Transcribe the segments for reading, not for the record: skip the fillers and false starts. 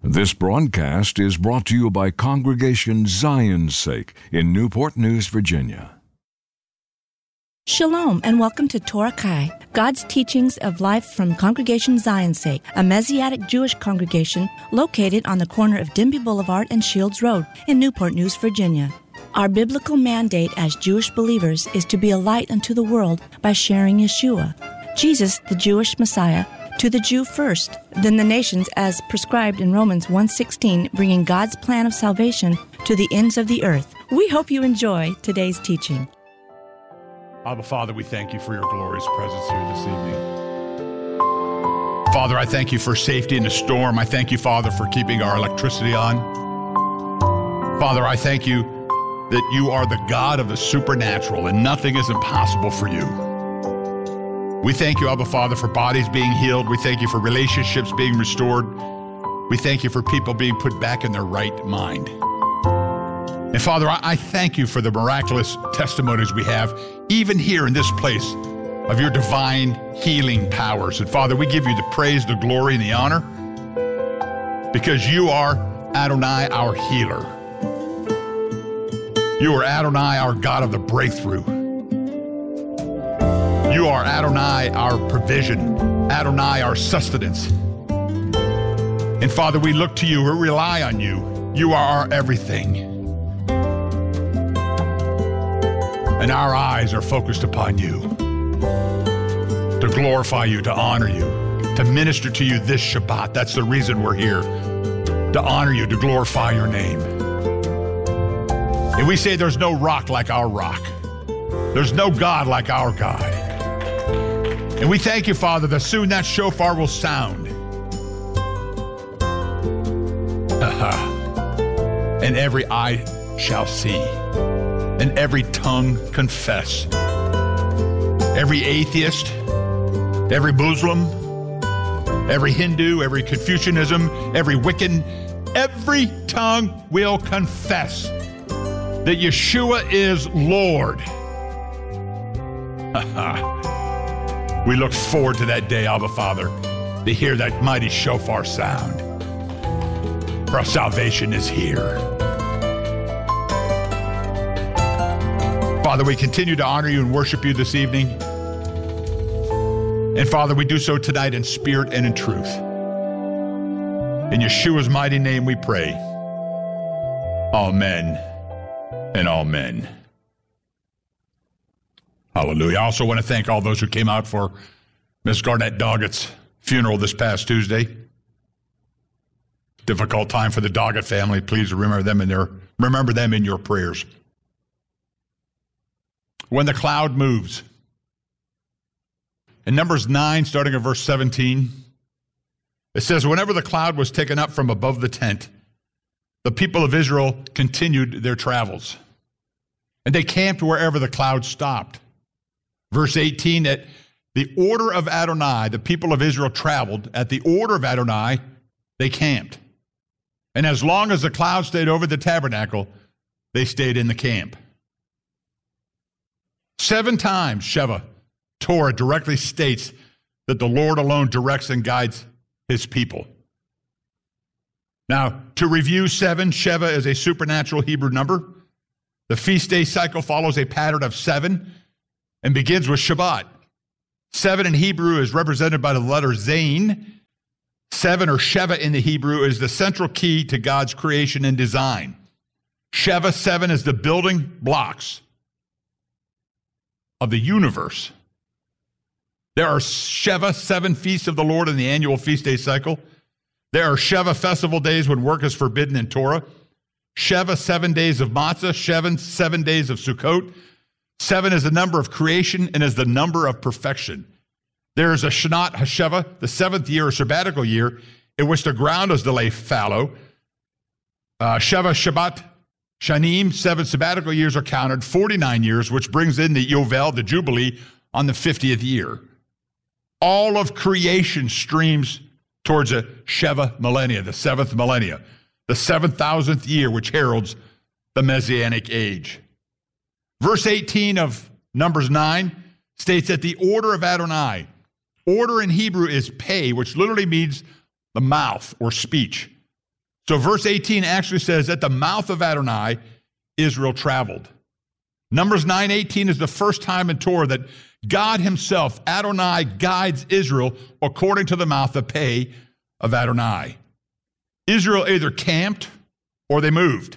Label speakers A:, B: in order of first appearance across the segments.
A: This broadcast is brought to you by Congregation Zion's Sake in Newport News, Virginia.
B: Shalom and welcome to Torah Kai, God's teachings of life from Congregation Zion's Sake, a Messianic Jewish congregation located on the corner of Denby Boulevard and Shields Road in Newport News, Virginia. Our biblical mandate as Jewish believers is to be a light unto the world by sharing Yeshua, Jesus, the Jewish Messiah, to the Jew first, then the nations as prescribed in Romans 1:16, bringing God's plan of salvation to the ends of the earth. We hope you enjoy today's teaching.
C: Abba, Father, we thank you for your glorious presence here this evening. Father, I thank you for safety in the storm. I thank you, Father, for keeping our electricity on. Father, I thank you that you are the God of the supernatural and nothing is impossible for you. We thank you, Abba, Father, for bodies being healed. We thank you for relationships being restored. We thank you for people being put back in their right mind. And Father, I thank you for the miraculous testimonies we have, even here in this place, of your divine healing powers. And Father, we give you the praise, the glory, and the honor, because you are Adonai, our healer. You are Adonai, our God of the breakthrough. You are Adonai, our provision, Adonai, our sustenance. And Father, we look to you, we rely on you. You are our everything. And our eyes are focused upon you, to glorify you, to honor you, to minister to you this Shabbat. That's the reason we're here, to honor you, to glorify your name. And we say there's no rock like our rock. There's no God like our God. And we thank you, Father, that soon that shofar will sound. And every eye shall see, and every tongue confess. Every atheist, every Muslim, every Hindu, every Confucianism, every Wiccan, every tongue will confess that Yeshua is Lord. We look forward to that day, Abba, Father, to hear that mighty shofar sound. For our salvation is here. Father, we continue to honor you and worship you this evening. And Father, we do so tonight in spirit and in truth. In Yeshua's mighty name we pray. Amen and amen. Hallelujah. I also want to thank all those who came out for Miss Garnett Doggett's funeral this past Tuesday. Difficult time for the Doggett family. Please remember them in your prayers. When the cloud moves. In Numbers 9, starting at verse 17, it says, whenever the cloud was taken up from above the tent, the people of Israel continued their travels, and they camped wherever the cloud stopped. Verse 18, at the order of Adonai, the people of Israel traveled. At the order of Adonai, they camped. And as long as the cloud stayed over the tabernacle, they stayed in the camp. 7 times Sheva, Torah directly states that the Lord alone directs and guides his people. Now, to review 7, Sheva is a supernatural Hebrew number. The feast day cycle follows a pattern of 7 and begins with Shabbat. 7 in Hebrew is represented by the letter Zayin. 7, or Sheva in the Hebrew, is the central key to God's creation and design. Sheva, 7, is the building blocks of the universe. There are Sheva, 7 feasts of the Lord in the annual feast day cycle. There are Sheva festival days when work is forbidden in Torah. Sheva, 7 days of Matzah. 7 days of Sukkot. 7 is the number of creation and is the number of perfection. There is a Shanat HaSheva, the 7th year or sabbatical year, in which the ground is laid fallow. Sheva Shabbat Shanim, 7 sabbatical years are counted, 49 years, which brings in the Yovel, the Jubilee, on the 50th year. All of creation streams towards a Sheva millennia, the 7th millennia, the 7,000th year, which heralds the Messianic age. Verse 18 of Numbers 9 states that the order of Adonai, order in Hebrew is pei, which literally means the mouth or speech. So verse 18 actually says, at the mouth of Adonai, Israel traveled. Numbers 9:18 is the first time in Torah that God himself, Adonai, guides Israel according to the mouth, the pay of Adonai. Israel either camped or they moved.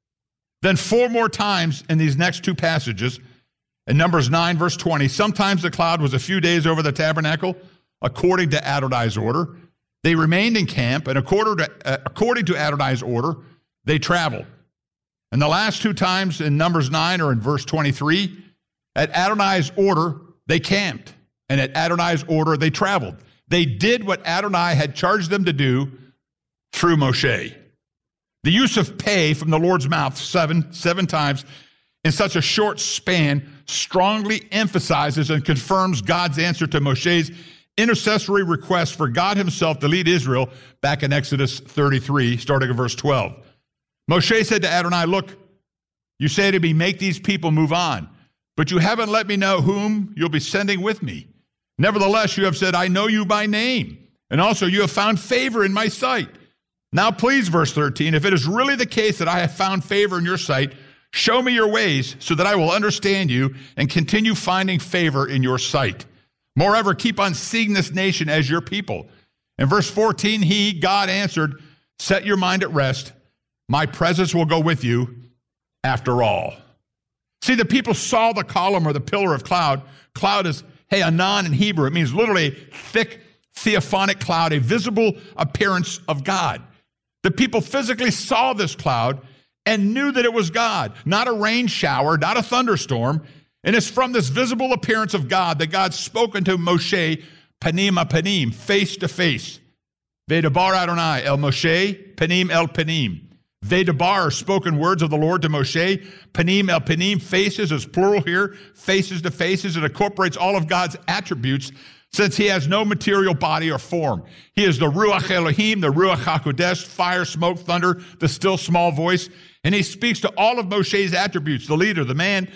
C: Then 4 more times in these next 2 passages, in Numbers 9, verse 20, sometimes the cloud was a few days over the tabernacle, according to Adonai's order. They remained in camp, and according to Adonai's order, they traveled. And the last 2 times in Numbers 9 or in verse 23, at Adonai's order, they camped, and at Adonai's order, they traveled. They did what Adonai had charged them to do through Moshe. The use of pay from the Lord's mouth seven times in such a short span strongly emphasizes and confirms God's answer to Moshe's intercessory request for God himself to lead Israel back in Exodus 33, starting in verse 12. Moshe said to Adonai, look, you say to me, make these people move on, but you haven't let me know whom you'll be sending with me. Nevertheless, you have said, I know you by name, and also you have found favor in my sight. Now, please, verse 13, if it is really the case that I have found favor in your sight, show me your ways so that I will understand you and continue finding favor in your sight. Moreover, keep on seeing this nation as your people. In verse 14, God answered, set your mind at rest. My presence will go with you after all. See, the people saw the column or the pillar of cloud. Cloud is Anan in Hebrew. It means literally thick, theophanic cloud, a visible appearance of God. The people physically saw this cloud and knew that it was God, not a rain shower, not a thunderstorm. And it's from this visible appearance of God that God spoke unto Moshe, panim a panim, face to face. Vedabar Adonai el Moshe, panim el panim. Vedabar are spoken words of the Lord to Moshe. Panim el panim, faces is plural here, faces to faces. It incorporates all of God's attributes since he has no material body or form. He is the Ruach Elohim, the Ruach HaKodesh, fire, smoke, thunder, the still small voice. And he speaks to all of Moshe's attributes, the leader, the man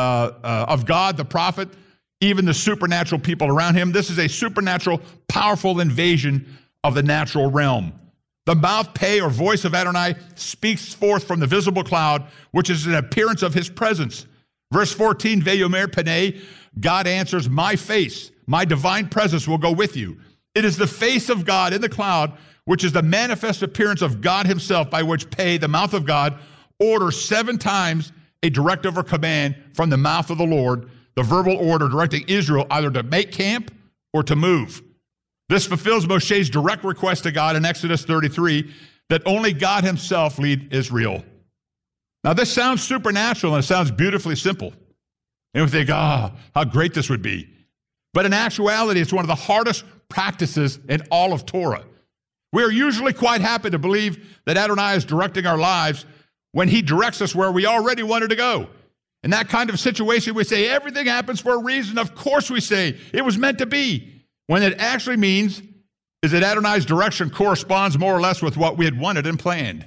C: of God, the prophet, even the supernatural people around him. This is a supernatural, powerful invasion of the natural realm. The mouth, pay, or voice of Adonai speaks forth from the visible cloud, which is an appearance of his presence. Verse 14, Veyomer Panei, God answers, my face, my divine presence will go with you. It is the face of God in the cloud, which is the manifest appearance of God himself, by which pay, the mouth of God, orders 7 times a directive or command from the mouth of the Lord, the verbal order directing Israel either to make camp or to move. This fulfills Moshe's direct request to God in Exodus 33 that only God himself lead Israel. Now, this sounds supernatural and it sounds beautifully simple. And we think, how great this would be. But in actuality, it's one of the hardest practices in all of Torah. We are usually quite happy to believe that Adonai is directing our lives when he directs us where we already wanted to go. In that kind of situation, we say everything happens for a reason. Of course we say it was meant to be. When it actually means is that Adonai's direction corresponds more or less with what we had wanted and planned.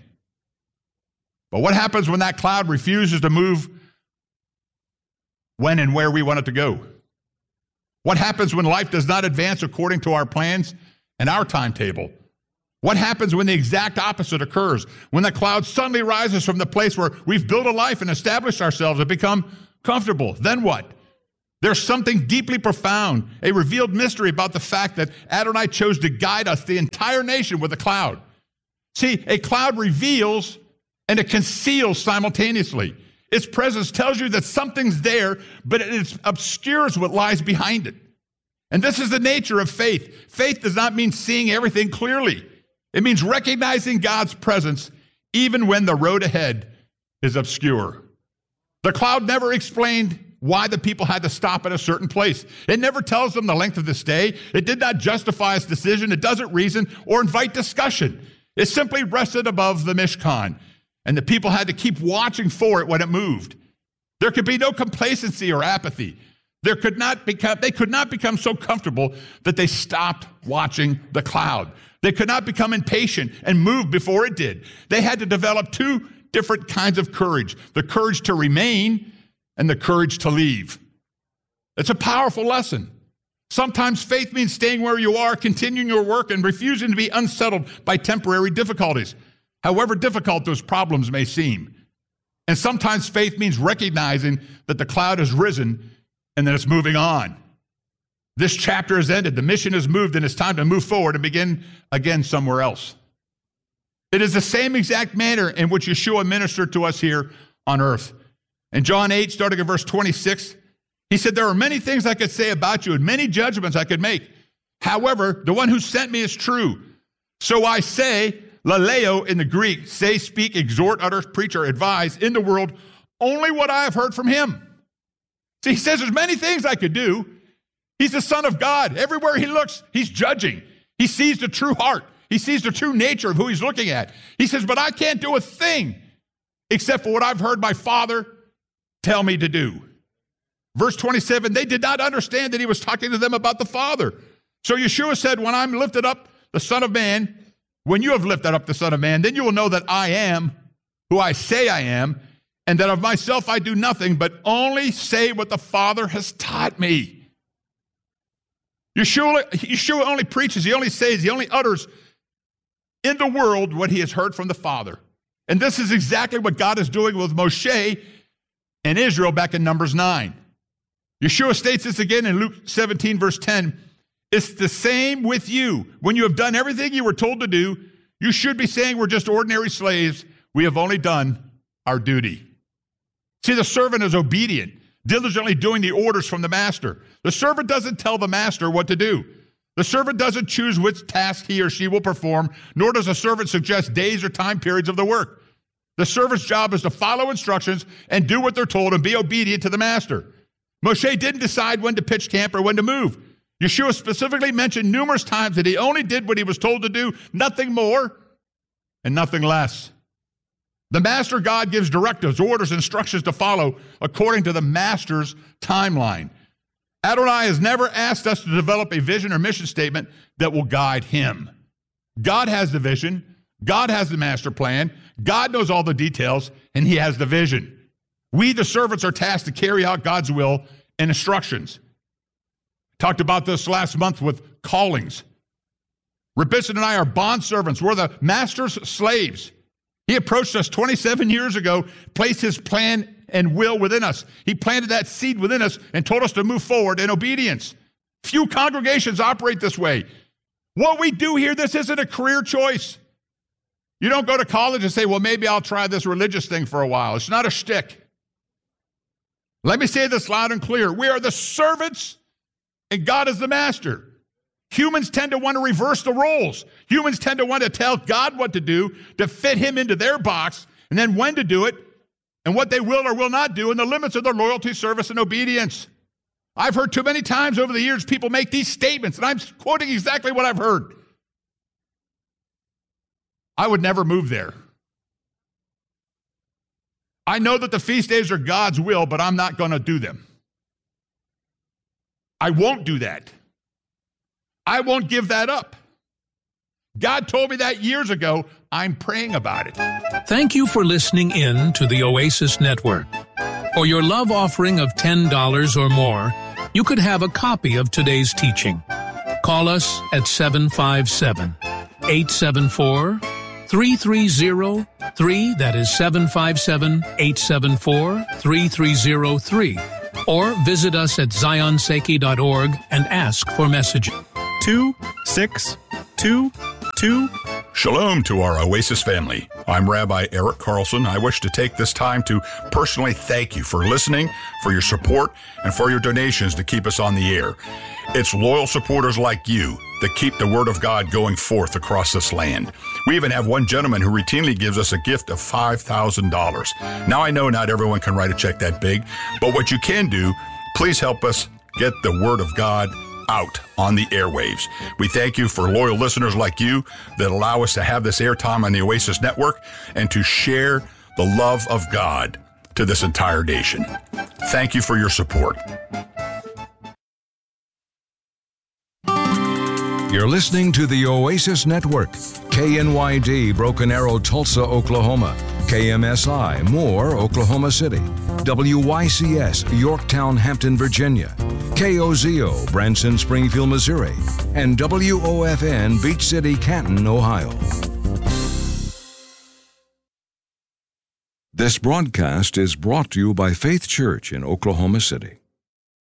C: But what happens when that cloud refuses to move when and where we want it to go? What happens when life does not advance according to our plans and our timetable? What happens when the exact opposite occurs? When the cloud suddenly rises from the place where we've built a life and established ourselves and become comfortable? Then what? There's something deeply profound, a revealed mystery about the fact that Adonai chose to guide us, the entire nation, with a cloud. See, a cloud reveals and it conceals simultaneously. Its presence tells you that something's there, but it obscures what lies behind it. And this is the nature of faith. Faith does not mean seeing everything clearly. It means recognizing God's presence even when the road ahead is obscure. The cloud never explained why the people had to stop at a certain place. It never tells them the length of the stay. It did not justify its decision. It doesn't reason or invite discussion. It simply rested above the Mishkan, and the people had to keep watching for it when it moved. There could be no complacency or apathy. They could not become so comfortable that they stopped watching the cloud. They could not become impatient and move before it did. They had to develop 2 different kinds of courage, the courage to remain and the courage to leave. It's a powerful lesson. Sometimes faith means staying where you are, continuing your work, and refusing to be unsettled by temporary difficulties. however difficult those problems may seem. And sometimes faith means recognizing that the cloud has risen and that it's moving on. This chapter has ended. The mission has moved, and it's time to move forward and begin again somewhere else. It is the same exact manner in which Yeshua ministered to us here on earth. In John 8, starting at verse 26, he said, there are many things I could say about you and many judgments I could make. However, the one who sent me is true. So I say, laleo in the Greek, say, speak, exhort, utter, preach, or advise in the world only what I have heard from him. See, he says there's many things I could do. He's the Son of God. Everywhere he looks, he's judging. He sees the true heart. He sees the true nature of who he's looking at. He says, but I can't do a thing except for what I've heard my Father tell me to do. Verse 27, they did not understand that he was talking to them about the Father. So Yeshua said, when I'm lifted up the Son of Man, when you have lifted up the Son of Man, then you will know that I am who I say I am, and that of myself I do nothing, but only say what the Father has taught me. Yeshua only preaches, he only says, he only utters in the world what he has heard from the Father. And this is exactly what God is doing with Moshe and Israel back in Numbers 9. Yeshua states this again in Luke 17, verse 10. It's the same with you. When you have done everything you were told to do, you should be saying we're just ordinary slaves. We have only done our duty. See, the servant is obedient, diligently doing the orders from the master. The servant doesn't tell the master what to do. The servant doesn't choose which task he or she will perform, nor does the servant suggest days or time periods of the work. The servant's job is to follow instructions and do what they're told and be obedient to the master. Moshe didn't decide when to pitch camp or when to move. Yeshua specifically mentioned numerous times that he only did what he was told to do, nothing more and nothing less. The master God gives directives, orders, instructions to follow according to the master's timeline. Adonai has never asked us to develop a vision or mission statement that will guide him. God has the vision. God has the master plan. God knows all the details, and he has the vision. We, the servants, are tasked to carry out God's will and instructions. Talked about this last month with callings. Rabison and I are bond servants. We're the master's slaves. He approached us 27 years ago, placed his plan and will within us. He planted that seed within us and told us to move forward in obedience. Few congregations operate this way. What we do here, this isn't a career choice. You don't go to college and say, well, maybe I'll try this religious thing for a while. It's not a shtick. Let me say this loud and clear. We are the servants and God is the master. Humans tend to want to reverse the roles. Humans tend to want to tell God what to do to fit him into their box, and then when to do it, and what they will or will not do, and the limits of their loyalty, service, and obedience. I've heard too many times over the years people make these statements, and I'm quoting exactly what I've heard. I would never move there. I know that the feast days are God's will, but I'm not going to do them. I won't do that. I won't give that up. God told me that years ago. I'm praying about it.
D: Thank you for listening in to the Oasis Network. For your love offering of $10 or more, you could have a copy of today's teaching. Call us at 757-874-3303. That is 757-874-3303. Or visit us at zionseki.org and ask for messages.
E: 2622. Shalom to our Oasis family. I'm Rabbi Eric Carlson. I wish to take this time to personally thank you for listening, for your support, and for your donations to keep us on the air. It's loyal supporters like you that keep the Word of God going forth across this land. We even have one gentleman who routinely gives us a gift of $5,000. Now, I know not everyone can write a check that big, but what you can do, please help us get the Word of God out on the airwaves. We thank you for loyal listeners like you that allow us to have this airtime on the Oasis Network and to share the love of God to this entire nation. Thank you for your support.
A: You're listening to the Oasis Network, KNYD, Broken Arrow, Tulsa, Oklahoma, KMSI, Moore, Oklahoma City, WYCS, Yorktown, Hampton, Virginia, KOZO, Branson, Springfield, Missouri, and WOFN, Beach City, Canton, Ohio. This broadcast is brought to you by Faith Church in Oklahoma City.